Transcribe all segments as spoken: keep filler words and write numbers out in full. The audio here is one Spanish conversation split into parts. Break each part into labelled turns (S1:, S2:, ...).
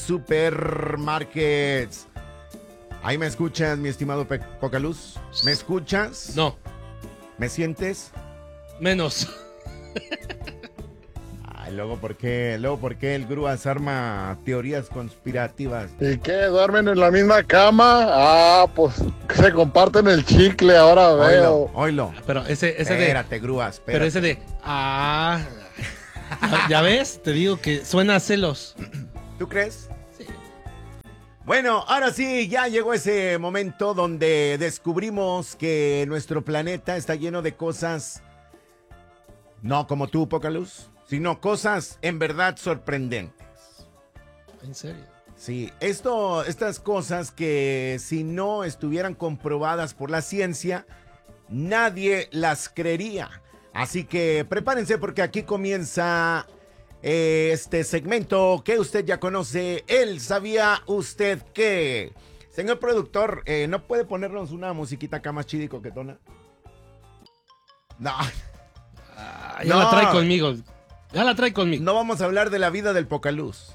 S1: Supermarkets. Ahí me escuchas, mi estimado Pe- Pocaluz. ¿Me escuchas?
S2: No.
S1: ¿Me sientes?
S2: Menos.
S1: Ay, luego, ¿por qué? Luego, ¿por qué el Grúas arma teorías conspirativas?
S3: ¿Y qué? ¿Duermen en la misma cama? Ah, pues se comparten el chicle, ahora
S1: Oilo,
S3: veo.
S1: oilo.
S2: Pero ese, ese de.
S1: Espérate, Grúas, espérate.
S2: Pero ese de. Ah. ¿Ya, ya ves? Te digo que suena a celos.
S1: ¿Tú crees?
S2: Sí.
S1: Bueno, ahora sí, ya llegó ese momento donde descubrimos que nuestro planeta está lleno de cosas, no como tú, Pocaluz, sino cosas en verdad sorprendentes.
S2: ¿En serio?
S1: Sí, esto, estas cosas que si no estuvieran comprobadas por la ciencia, nadie las creería. Así que prepárense porque aquí comienza eh, este segmento que usted ya conoce, el ¿Sabía usted qué? Señor productor, eh, ¿no puede ponernos una musiquita acá más chida y coquetona? No.
S2: Ah, ya
S1: No.
S2: la trae conmigo. Ya la trae conmigo.
S1: No vamos a hablar de la vida del Pocaluz.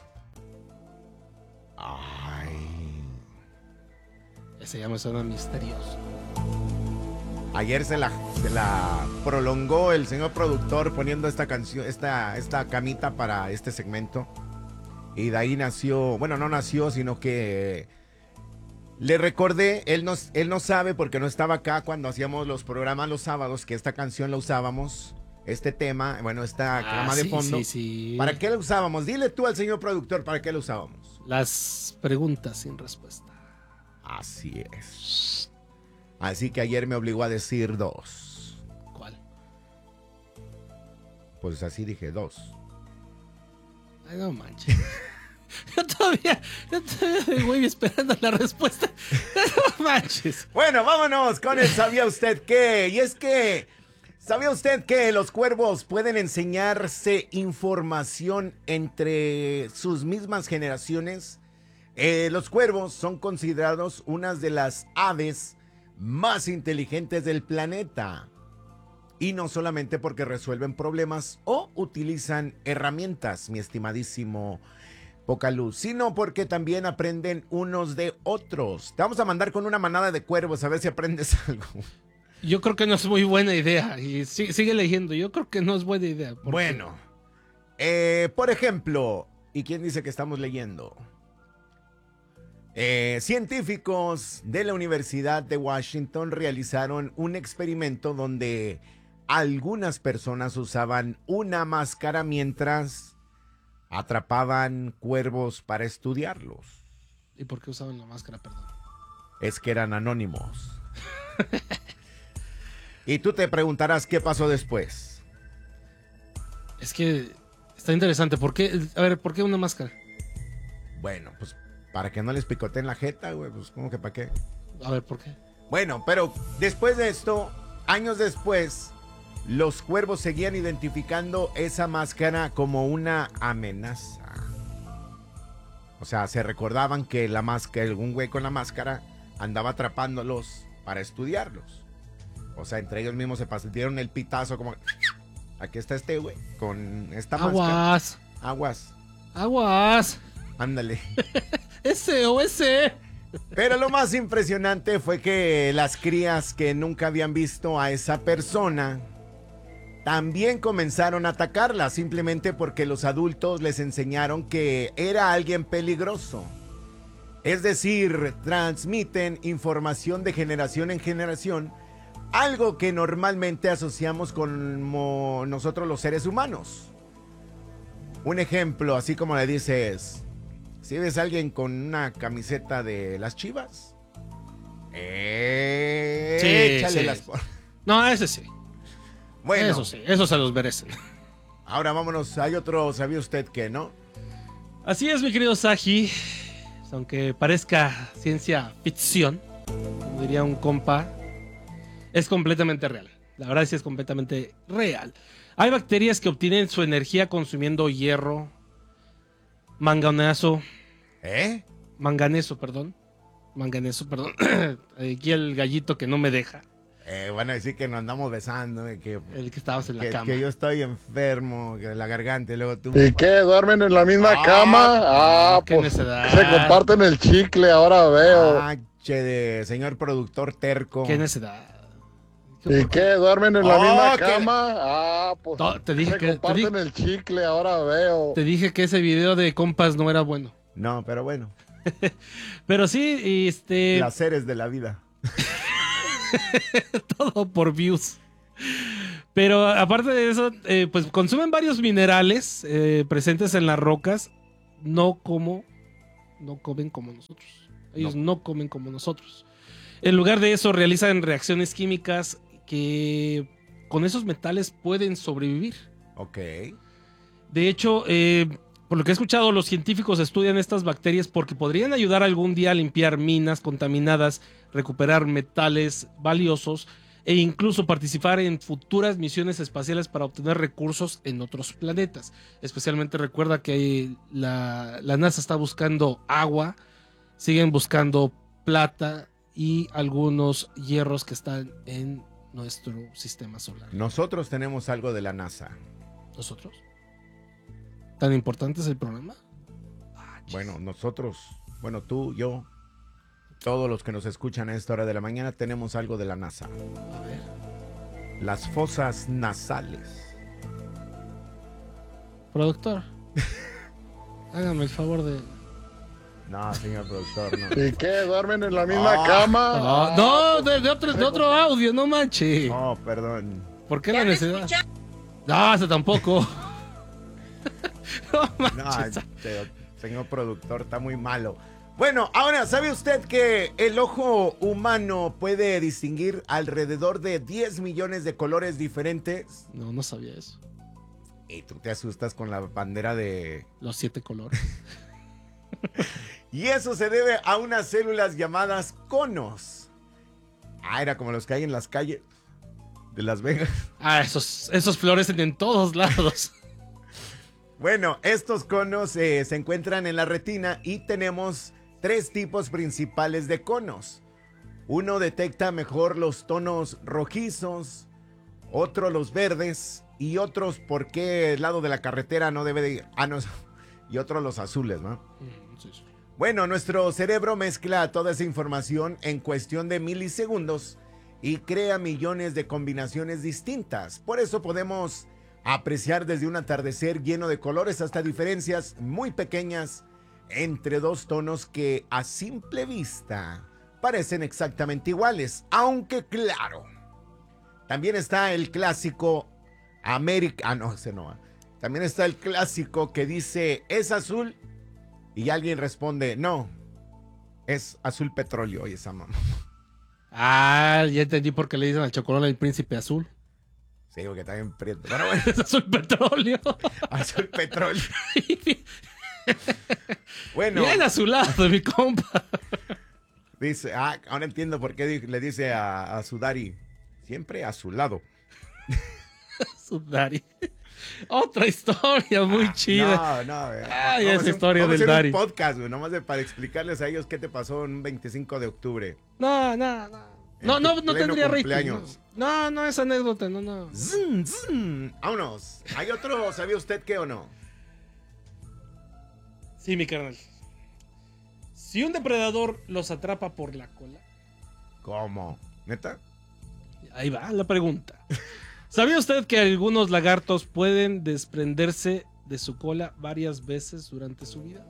S1: Ay.
S2: Ese ya me suena misterioso.
S1: Ayer se la, se la prolongó el señor productor poniendo esta canción, esta, esta camita para este segmento. Y de ahí nació, bueno, no nació, sino que le recordé, él no, él no sabe porque no estaba acá cuando hacíamos los programas los sábados, que esta canción la usábamos, este tema, bueno, esta
S2: Ah,
S1: cama de
S2: sí,
S1: fondo.
S2: sí, sí.
S1: ¿Para qué la usábamos? Dile tú al señor productor, ¿para qué la usábamos?
S2: Las preguntas sin respuesta.
S1: Así es. Así que ayer me obligó a decir dos.
S2: ¿Cuál?
S1: Pues así dije dos.
S2: Ay, no manches. Yo todavía, yo todavía voy esperando la respuesta. No manches.
S1: Bueno, vámonos con el ¿Sabía usted qué? Y es que, ¿sabía usted que los cuervos pueden enseñarse información entre sus mismas generaciones? Eh, los cuervos son considerados unas de las aves más inteligentes del planeta. Y no solamente porque resuelven problemas o utilizan herramientas, mi estimadísimo Pocaluz, sino porque también aprenden unos de otros. Te vamos a mandar con una manada de cuervos a ver si aprendes algo.
S2: Yo creo que no es muy buena idea. Y sí- sigue leyendo. Yo creo que no es buena idea. porque-
S1: Bueno, eh, por ejemplo, ¿y quién dice que estamos leyendo? Eh, científicos de la Universidad de Washington realizaron un experimento donde algunas personas usaban una máscara mientras atrapaban cuervos para estudiarlos.
S2: ¿Y por qué usaban la máscara? Perdón.
S1: Es que eran anónimos. Y tú te preguntarás qué pasó después.
S2: Es que está interesante. ¿Por qué? A ver, ¿por qué una máscara?
S1: Bueno, pues para que no les picoteen la jeta, güey, pues ¿cómo que para qué?
S2: A ver, ¿por qué?
S1: Bueno, pero después de esto, años después, los cuervos seguían identificando esa máscara como una amenaza. O sea, se recordaban que la máscara, algún güey con la máscara andaba atrapándolos para estudiarlos. O sea, entre ellos mismos se pasaron el pitazo como... Aquí está este güey con esta máscara.
S2: Aguas.
S1: Aguas.
S2: Aguas.
S1: Ándale.
S2: Ese o ese.
S1: Pero lo más impresionante fue que las crías que nunca habían visto a esa persona también comenzaron a atacarla simplemente porque los adultos les enseñaron que era alguien peligroso. Es decir, transmiten información de generación en generación, algo que normalmente asociamos con nosotros los seres humanos. Un ejemplo, así como le dices... Si ves a alguien con una camiseta de las Chivas, eh,
S2: Sí,
S1: échale
S2: sí.
S1: las... por-
S2: No, ese sí.
S1: Bueno,
S2: Eso sí, eso se los merecen.
S1: ahora vámonos. Hay otro, ¿sabía usted que no?
S2: Así es, mi querido Saji. Aunque parezca ciencia ficción, como diría un compa, es completamente real. La verdad sí es completamente real. Hay bacterias que obtienen su energía consumiendo hierro, manganeso,
S1: ¿Eh?
S2: manganeso, perdón. Manganeso, perdón. Aquí el gallito que no me deja.
S1: Eh, van a decir que nos andamos besando, eh, que,
S2: El que estabas en la
S1: que,
S2: cama.
S1: que yo estoy enfermo, que de la garganta, y luego tú.
S3: ¿Y qué? ¿Duermen en la misma
S1: Ah,
S3: cama? Ah,
S2: qué
S3: pues
S2: necedad.
S3: se comparten el chicle, ahora veo.
S1: Ah, che, de señor productor terco.
S2: Qué necedad.
S3: ¿Y qué? ¿Duermen en la
S1: Oh,
S3: misma
S1: ¿qué?
S3: cama? Ah, pues
S2: No, te dije
S3: se
S2: que- te
S3: comparten
S2: di-
S3: el chicle, ahora veo.
S2: Te dije que ese video de compas no era bueno.
S1: No, pero bueno,
S2: Pero sí, este.
S1: placeres de la vida.
S2: Todo por views. Pero aparte de eso, eh, pues consumen varios minerales eh, presentes en las rocas, no como, no comen como nosotros. Ellos no. no comen como nosotros. En lugar de eso, realizan reacciones químicas que con esos metales pueden sobrevivir.
S1: Ok.
S2: De hecho, eh, por lo que he escuchado, los científicos estudian estas bacterias porque podrían ayudar algún día a limpiar minas contaminadas, recuperar metales valiosos e incluso participar en futuras misiones espaciales para obtener recursos en otros planetas. Especialmente recuerda que la, la NASA está buscando agua, siguen buscando plata y algunos hierros que están en nuestro sistema solar.
S1: Nosotros tenemos algo de la NASA.
S2: ¿Nosotros? ¿Tan importante es el programa? Ah,
S1: Bueno, nosotros, bueno, tú, yo, todos los que nos escuchan a esta hora de la mañana tenemos algo de la NASA.
S2: a ver.
S1: Las fosas nasales.
S2: Productor, hágame el favor de...
S1: No, señor productor, no.
S3: ¿Y qué? ¿Duermen en la misma
S1: Ah.
S3: cama?
S2: No,
S3: Ah,
S2: no, de, de otro, de otro audio, no manche.
S1: No, perdón.
S2: ¿Por qué la necesidad? No, ese tampoco. No
S1: No,
S2: manches.
S1: este, señor productor, está muy malo. Bueno, ahora, ¿sabe usted que el ojo humano puede distinguir alrededor de diez millones de colores diferentes?
S2: No, no sabía eso.
S1: Y tú te asustas con la bandera de...
S2: Los siete colores.
S1: Y eso se debe a unas células llamadas conos. Ah, era como los que hay en las calles de Las Vegas.
S2: Ah, esos, esos florecen en todos lados.
S1: Bueno, estos conos eh, se encuentran en la retina y tenemos tres tipos principales de conos. Uno detecta mejor los tonos rojizos, otro los verdes y otros por qué el lado de la carretera no debe de ir. Ah, no, y otros los azules, ¿no?
S2: Mm, sí, sí.
S1: Bueno, nuestro cerebro mezcla toda esa información en cuestión de milisegundos y crea millones de combinaciones distintas. Por eso podemos apreciar desde un atardecer lleno de colores hasta diferencias muy pequeñas entre dos tonos que a simple vista parecen exactamente iguales. Aunque claro, también está el clásico América... Ah, no, ese no. También está el clásico que dice, ¿es azul? Y alguien responde, no, es azul petróleo. Y esa mamá.
S2: Ah, ya entendí por qué le dicen al chocolate el príncipe azul.
S1: Sí, porque está bien prieto. Pero bueno,
S2: Es azul petróleo.
S1: azul petróleo. Bueno,
S2: Bien azulado, mi compa.
S1: dice, ah, ahora entiendo por qué di- le dice a, a su daddy, siempre a su lado.
S2: Sudari. Otra historia muy chida.
S1: No, no, güey.
S2: Ay,
S1: Vamos a
S2: esa
S1: hacer-
S2: historia
S1: vamos a
S2: del
S1: hacer
S2: daddy.
S1: un podcast, güey, nomás de- para explicarles a ellos qué te pasó en un veinticinco de octubre.
S2: No, no, no.
S1: En
S2: No,
S1: tu
S2: no, no
S1: pleno
S2: tendría rating.
S1: cumpleaños.
S2: No, no, no es anécdota, no, no.
S1: Zun, zun. Vámonos. ¿Hay otro, sabía usted qué o no?
S2: Sí, mi carnal. Si un depredador los atrapa por la cola.
S1: ¿Cómo? ¿Neta?
S2: Ahí va la pregunta. ¿Sabía usted que algunos lagartos pueden desprenderse de su cola varias veces durante su vida?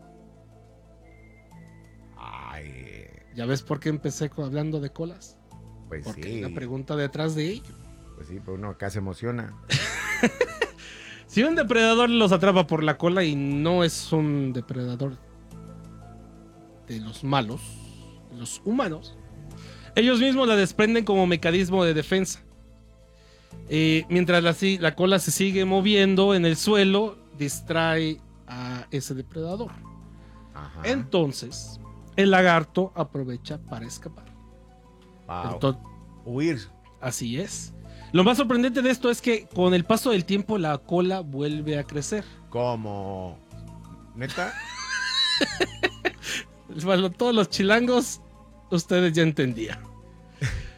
S1: Ay,
S2: ¿Ya ves por qué empecé con- hablando de colas?
S1: pues
S2: Porque
S1: sí.
S2: hay una pregunta detrás de ello.
S1: Pues sí, pero uno acá se emociona.
S2: Si un depredador los atrapa por la cola y no es un depredador de los malos, de los humanos, ellos mismos la desprenden como mecanismo de defensa. Eh, mientras la, si- la cola se sigue moviendo en el suelo, distrae a ese depredador.
S1: Ajá.
S2: Entonces, el lagarto aprovecha para escapar.
S1: Wow.
S2: Entonces,
S1: Huir.
S2: así es. Lo más sorprendente de esto es que con el paso del tiempo la cola vuelve a crecer.
S1: Como... ¿Neta?
S2: Bueno, todos los chilangos, ustedes ya entendían.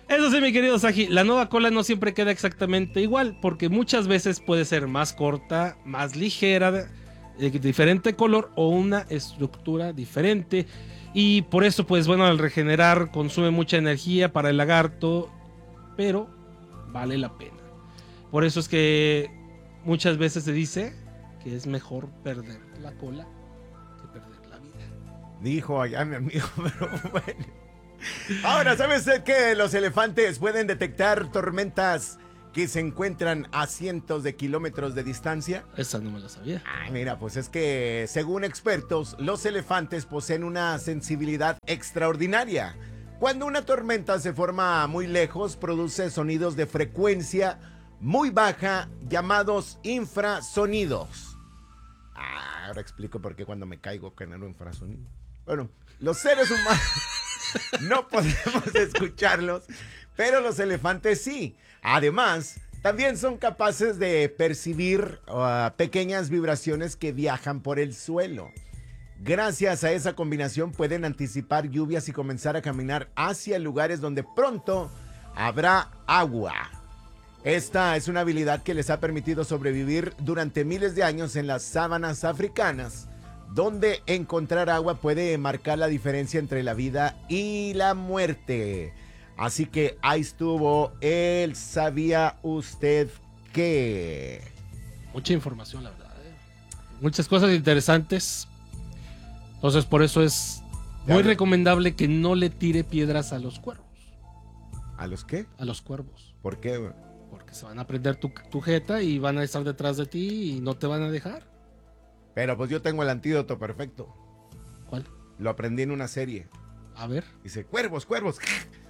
S2: Eso sí, mi querido Saji, la nueva cola no siempre queda exactamente igual, porque muchas veces puede ser más corta, más ligera, de diferente color o una estructura diferente. Y por eso, pues bueno, al regenerar consume mucha energía para el lagarto, pero vale la pena. Por eso es que muchas veces se dice que es mejor perder la cola que perder la vida.
S1: Dijo allá mi amigo, pero bueno. Ahora, ¿sabe usted que los elefantes pueden detectar tormentas que se encuentran a cientos de kilómetros de distancia?
S2: Esa no me la sabía.
S1: Ay, mira, pues es que según expertos, los elefantes poseen una sensibilidad extraordinaria. Cuando una tormenta se forma muy lejos, produce sonidos de frecuencia muy baja llamados infrasonidos. Ah, ahora explico por qué cuando me caigo genero infrasonido. Bueno, los seres humanos no podemos escucharlos, pero los elefantes sí. Además, también son capaces de percibir uh, pequeñas vibraciones que viajan por el suelo. Gracias a esa combinación pueden anticipar lluvias y comenzar a caminar hacia lugares donde pronto habrá agua. Esta es una habilidad que les ha permitido sobrevivir durante miles de años en las sabanas africanas, donde encontrar agua puede marcar la diferencia entre la vida y la muerte. Así que ahí estuvo el ¿sabía usted qué?
S2: Mucha información, la verdad, ¿eh? Muchas cosas interesantes. Entonces, por eso es muy recomendable que no le tire piedras a los cuervos.
S1: ¿A los qué?
S2: A los cuervos.
S1: ¿Por qué, güey?
S2: Porque se van a prender tu, tu jeta y van a estar detrás de ti y no te van a dejar.
S1: Pero pues yo tengo el antídoto perfecto.
S2: ¿Cuál?
S1: Lo aprendí en una serie.
S2: A ver.
S1: Dice, cuervos, cuervos.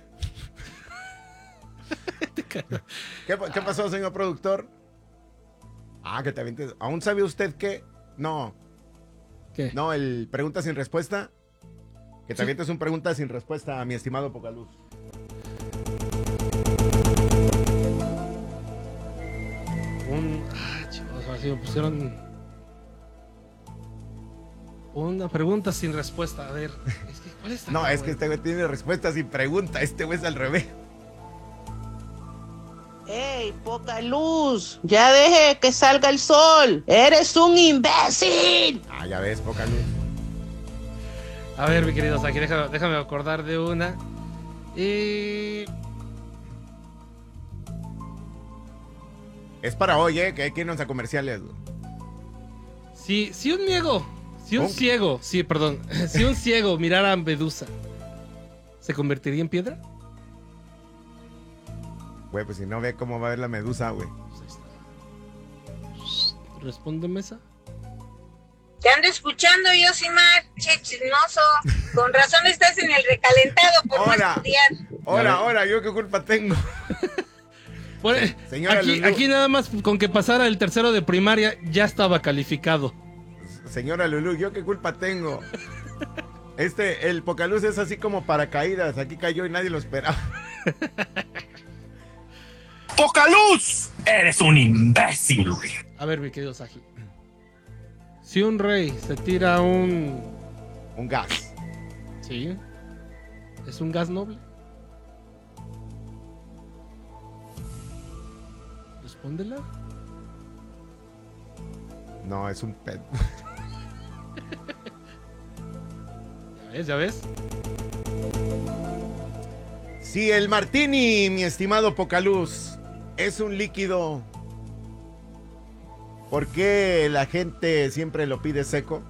S1: ¿Qué, ¿Qué pasó, señor productor? Ah, que te avientes. ¿Aún sabe usted qué? No.
S2: ¿Qué?
S1: No, el pregunta sin respuesta. Que te
S2: Sí.
S1: avientes un pregunta sin respuesta a mi estimado Pocaluz.
S2: Un... Ah, chicos, así me pusieron... Una pregunta sin respuesta. A ver, es que, ¿cuál es?
S1: No, es que este güey tiene respuesta sin pregunta. Este güey es al revés.
S4: ¡Ey, poca luz! ¡Ya deje que salga el sol! ¡Eres un imbécil!
S1: Ah, ya ves, Pocaluz.
S2: A ver, mi querido Saki, déjame, déjame acordar de una. Y...
S1: Es para hoy, ¿eh? Que hay que irnos a comerciales.
S2: Si, si un ciego, si un
S1: ¿Oh?
S2: ciego, sí, perdón, si un ciego mirara a Medusa, ¿se convertiría en piedra?
S1: Güey, pues si no ve cómo va a ver la medusa, güey.
S2: Pues ahí está. Responde, mesa.
S5: Te ando escuchando, Yosimar, che chismoso. Con razón estás en el recalentado por no
S1: Ahora.
S5: estudiar.
S1: Ahora, ahora, ¿yo qué culpa tengo?
S2: Bueno,
S1: Señora
S2: aquí,
S1: Lulú.
S2: aquí nada más con que pasara el tercero de primaria ya estaba calificado.
S1: Señora Lulú, ¿yo qué culpa tengo? Este, el Pocaluz es así como paracaídas. Aquí cayó y nadie lo esperaba.
S6: ¡Pocaluz! Eres un imbécil, güey.
S2: A ver, mi querido Saji. Si un rey se tira un...
S1: Un gas.
S2: Sí. ¿Es un gas noble? Respóndela.
S1: No, es un pet.
S2: Ya ves, ya ves.
S1: Si el martini, mi estimado Pocaluz, es un líquido, ¿por qué la gente siempre lo pide seco?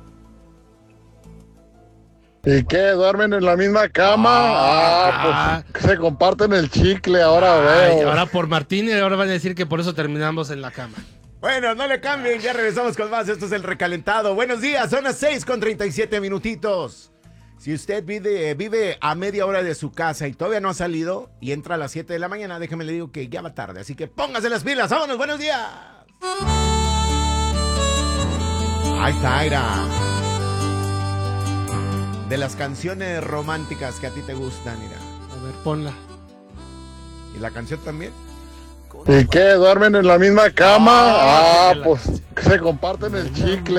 S3: ¿Y qué? ¿Duermen en la misma cama? Ah, pues se comparten el chicle, ahora
S2: Ay,
S3: veo.
S2: ahora por Martín y ahora van a decir que por eso terminamos en la cama.
S1: Bueno, no le cambien, ya regresamos con más. Esto es El Recalentado. Buenos días, son las seis con treinta y siete minutitos. Si usted vive, vive a media hora de su casa y todavía no ha salido y entra a las siete de la mañana, déjeme le digo que ya va tarde. Así que póngase las pilas. ¡Vámonos! ¡Buenos días! Ahí está, Aira. De las canciones románticas que a ti te gustan, mira.
S2: A ver, ponla.
S1: ¿Y la canción también?
S3: ¿Y qué? ¿Duermen en la misma cama?
S2: Ah,
S3: Ah,
S2: que la-
S3: pues se comparten el chicle.